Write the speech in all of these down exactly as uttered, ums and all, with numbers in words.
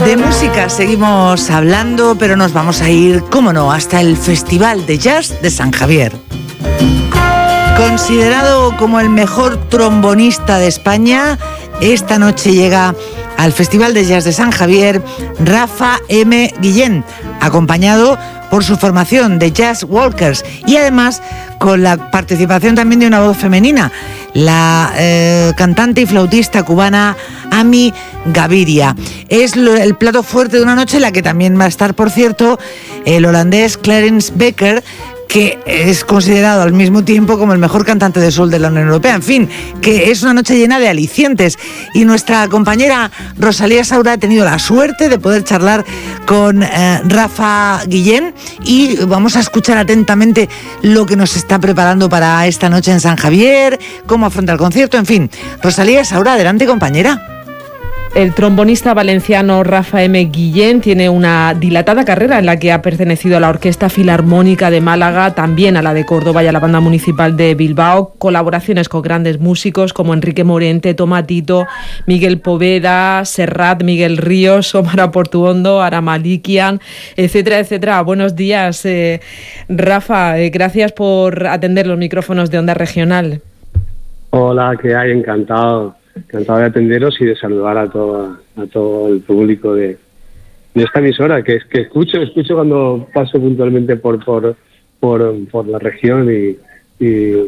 De música seguimos hablando, pero nos vamos a ir, cómo no, hasta el Festival de Jazz de San Javier. Considerado como el mejor trombonista de España, esta noche llega al Festival de Jazz de San Javier Rafa M. Guillén, acompañado por su formación de Jazz Walkers y además con la participación también de una voz femenina, la eh, cantante y flautista cubana Ami Gaviria. Es lo, el plato fuerte de una noche en la que también va a estar, por cierto, el holandés Clarence Becker, que es considerado al mismo tiempo como el mejor cantante de soul de la Unión Europea. En fin, que es una noche llena de alicientes. Y nuestra compañera Rosalía Saura ha tenido la suerte de poder charlar con eh, Rafa Guillén y vamos a escuchar atentamente lo que nos está preparando para esta noche en San Javier, cómo afronta el concierto, en fin. Rosalía Saura, adelante, compañera. El trombonista valenciano Rafa M. Guillén tiene una dilatada carrera en la que ha pertenecido a la Orquesta Filarmónica de Málaga, también a la de Córdoba y a la Banda Municipal de Bilbao, colaboraciones con grandes músicos como Enrique Morente, Tomatito, Miguel Poveda, Serrat, Miguel Ríos, Omar Portuondo, Ara Malikian, etcétera, etcétera. Buenos días, eh, Rafa, eh, gracias por atender los micrófonos de Onda Regional. Hola, ¿qué hay? Encantado. Encantado de atenderos y de saludar a todo, a todo el público de, de esta emisora, que es que escucho, escucho cuando paso puntualmente por por por, por la región y, y,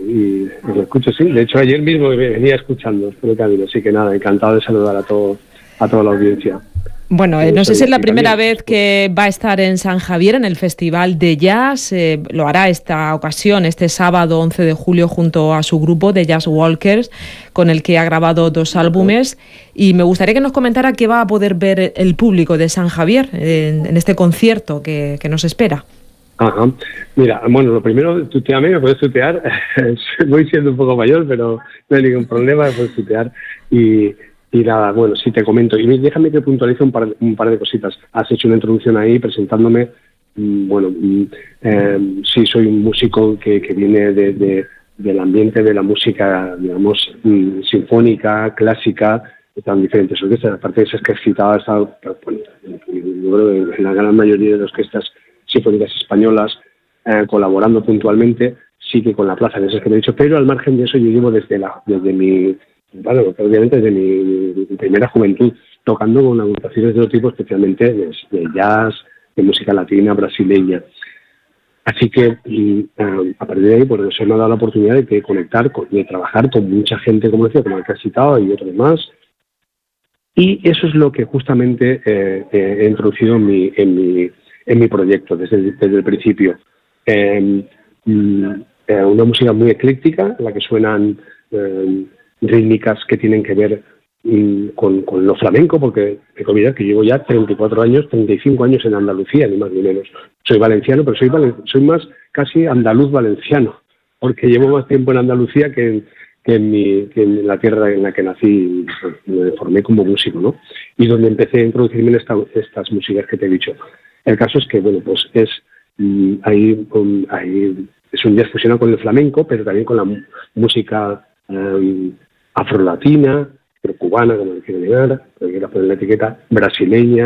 y lo escucho, sí. De hecho, ayer mismo venía escuchando por el camino, así que nada, encantado de saludar a todo a toda la audiencia. Bueno, eh, no sé si es la primera vez que va a estar en San Javier en el Festival de Jazz. Eh, lo hará esta ocasión, este sábado once de julio, junto a su grupo de Jazz Walkers, con el que ha grabado dos álbumes. Y me gustaría que nos comentara qué va a poder ver el público de San Javier en, en este concierto que, que nos espera. Ajá. Mira, bueno, lo primero, tuteame, me puedes tutear. Voy siendo un poco mayor, pero no hay ningún problema, me puedes tutear. Y... Y nada, bueno, sí te comento. Y déjame que puntualice un par, de, un par de cositas. Has hecho una introducción ahí presentándome. Mmm, bueno, mmm, eh, sí, soy un músico que, que viene de, de, del ambiente de la música, digamos, mmm, sinfónica, clásica, tan diferentes orquestas. Aparte de esas que he citado, he estado, bueno, yo creo que en la gran mayoría de las orquestas sinfónicas españolas, eh, colaborando puntualmente, sí que con la plaza de esas que te he dicho. Pero al margen de eso, yo llevo desde, la, desde mi... Bueno, obviamente desde mi, mi primera juventud, tocando con agrupaciones de todo tipo, especialmente de, de jazz, de música latina, brasileña. Así que y, um, a partir de ahí, pues se me ha dado la oportunidad de, de conectar, con, de trabajar con mucha gente, como decía, como el que has citado y otros más. Y eso es lo que justamente eh, eh, he introducido en mi, en mi, en mi proyecto desde, desde el principio. Eh, eh, una música muy ecléctica, en la que suenan... Eh, rítmicas que tienen que ver mm, con, con lo flamenco, porque me olvidar que llevo ya treinta y cuatro años, treinta y cinco años en Andalucía, ni más ni menos. Soy valenciano, pero soy, valen, soy más casi andaluz valenciano, porque llevo más tiempo en Andalucía que en, que en, mi, que en la tierra en la que nací y me formé como músico, ¿no? Y donde empecé a introducirme en esta, estas músicas que te he dicho. El caso es que, bueno, pues es mm, ahí, um, ahí es un jazz fusionado con el flamenco, pero también con la música um, afrolatina, pero cubana, como le quiero negar, pero quiero poner la etiqueta, brasileña,